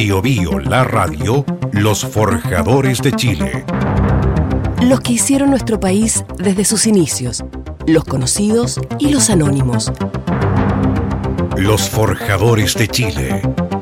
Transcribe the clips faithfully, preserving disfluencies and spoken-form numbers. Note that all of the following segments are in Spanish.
Bio Bio, la radio, los forjadores de Chile. Los que hicieron nuestro país desde sus inicios, los conocidos y los anónimos. Los forjadores de Chile.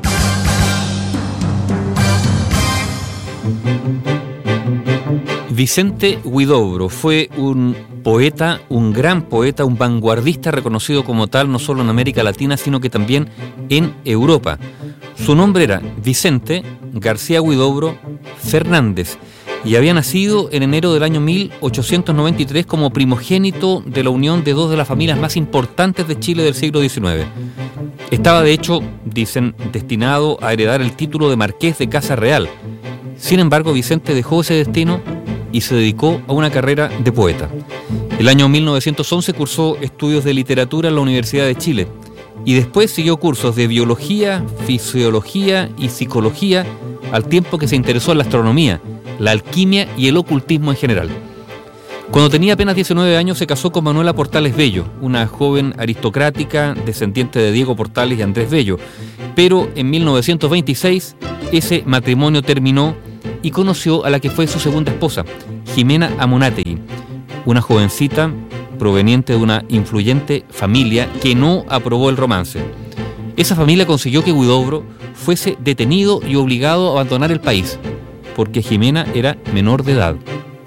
Vicente Huidobro fue un poeta, un gran poeta, un vanguardista reconocido como tal no solo en América Latina, sino que también en Europa. Su nombre era Vicente García Huidobro Fernández y había nacido en enero del año mil ochocientos noventa y tres como primogénito de la unión de dos de las familias más importantes de Chile del siglo diecinueve. Estaba, de hecho, dicen, destinado a heredar el título de Marqués de Casa Real. Sin embargo, Vicente dejó ese destino y se dedicó a una carrera de poeta. El año mil novecientos once cursó estudios de literatura en la Universidad de Chile y después siguió cursos de biología, fisiología y psicología, al tiempo que se interesó en la astronomía, la alquimia y el ocultismo en general. Cuando tenía apenas diecinueve años se casó con Manuela Portales Bello, una joven aristocrática descendiente de Diego Portales y Andrés Bello, pero en mil novecientos veintiséis ese matrimonio terminó y conoció a la que fue su segunda esposa, Jimena Amunátegui, una jovencita proveniente de una influyente familia que no aprobó el romance. Esa familia consiguió que Huidobro fuese detenido y obligado a abandonar el país, porque Jimena era menor de edad.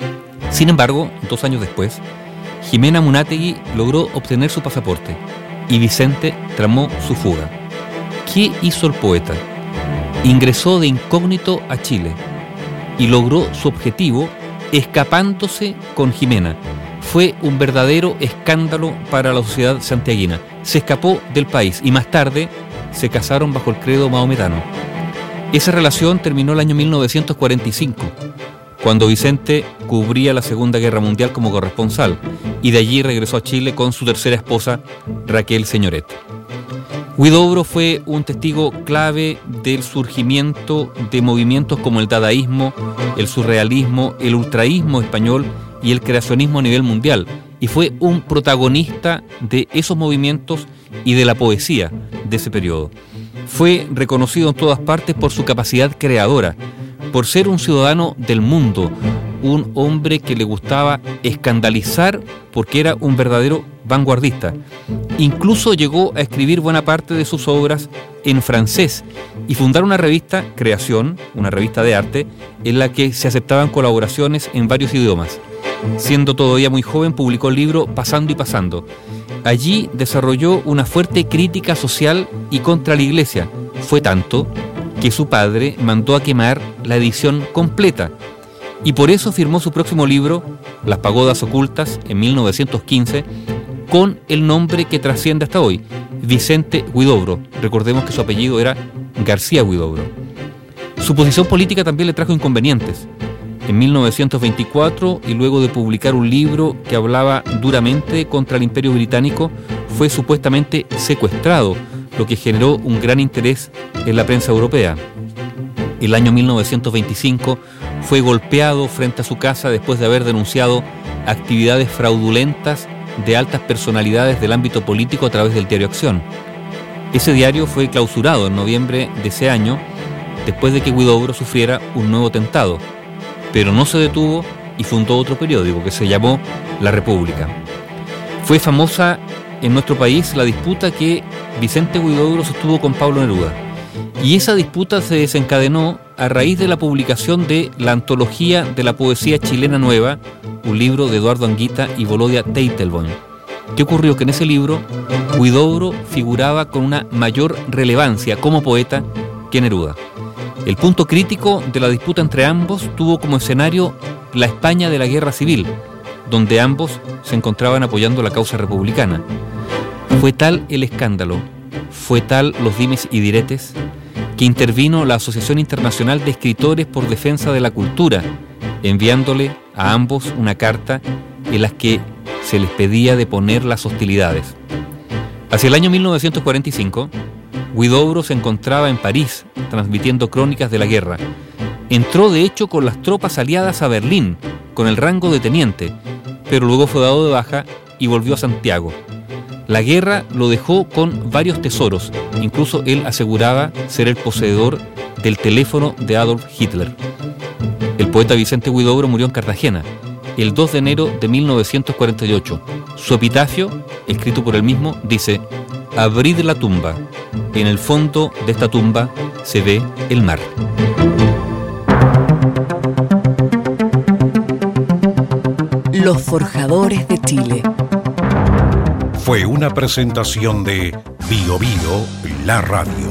Sin embargo, dos años después, Jimena Amunátegui logró obtener su pasaporte y Vicente tramó su fuga. ¿Qué hizo el poeta? Ingresó de incógnito a Chile y logró su objetivo escapándose con Jimena. Fue un verdadero escándalo para la sociedad santiaguina. Se escapó del país y más tarde se casaron bajo el credo maometano. Esa relación terminó el año mil novecientos cuarenta y cinco, cuando Vicente cubría la Segunda Guerra Mundial como corresponsal, y de allí regresó a Chile con su tercera esposa, Raquel Señoret. Huidobro fue un testigo clave del surgimiento de movimientos como el dadaísmo, el surrealismo, el ultraísmo español y el creacionismo a nivel mundial, y fue un protagonista de esos movimientos y de la poesía de ese periodo. Fue reconocido en todas partes por su capacidad creadora, por ser un ciudadano del mundo, un hombre que le gustaba escandalizar porque era un verdadero vanguardista. Incluso llegó a escribir buena parte de sus obras en francés y fundar una revista, Creación, una revista de arte, en la que se aceptaban colaboraciones en varios idiomas. Siendo todavía muy joven, publicó el libro Pasando y Pasando. Allí desarrolló una fuerte crítica social y contra la Iglesia. Fue tanto que su padre mandó a quemar la edición completa. Y por eso firmó su próximo libro, Las Pagodas Ocultas, en mil novecientos quince, con el nombre que trasciende hasta hoy, Vicente Huidobro. Recordemos que su apellido era García Huidobro. Su posición política también le trajo inconvenientes. En mil novecientos veinticuatro, y luego de publicar un libro que hablaba duramente contra el Imperio Británico, fue supuestamente secuestrado, lo que generó un gran interés en la prensa europea. El año mil novecientos veinticinco fue golpeado frente a su casa después de haber denunciado actividades fraudulentas de altas personalidades del ámbito político a través del diario Acción. Ese diario fue clausurado en noviembre de ese año, después de que Huidobro sufriera un nuevo atentado, pero no se detuvo y fundó otro periódico que se llamó La República. Fue famosa en nuestro país la disputa que Vicente Huidobro sostuvo con Pablo Neruda, y esa disputa se desencadenó a raíz de la publicación de la Antología de la Poesía Chilena Nueva, un libro de Eduardo Anguita y Volodya Teitelbaum. ¿Qué ocurrió? Que en ese libro Huidobro figuraba con una mayor relevancia como poeta que Neruda. El punto crítico de la disputa entre ambos tuvo como escenario la España de la Guerra Civil, donde ambos se encontraban apoyando la causa republicana. Fue tal el escándalo, fue tal los dimes y diretes, que intervino la Asociación Internacional de Escritores por Defensa de la Cultura, enviándole a ambos una carta en la que se les pedía deponer las hostilidades. Hacia el año mil novecientos cuarenta y cinco, Huidobro se encontraba en París transmitiendo crónicas de la guerra. Entró de hecho con las tropas aliadas a Berlín, con el rango de teniente, pero luego fue dado de baja y volvió a Santiago. La guerra lo dejó con varios tesoros. Incluso él aseguraba ser el poseedor del teléfono de Adolf Hitler. El poeta Vicente Huidobro murió en Cartagena el dos de enero de mil novecientos cuarenta y ocho. Su epitafio, escrito por él mismo, dice: abrid la tumba. En el fondo de esta tumba se ve el mar. Los Forjadores de Chile. Fue una presentación de Bio Bio, la radio.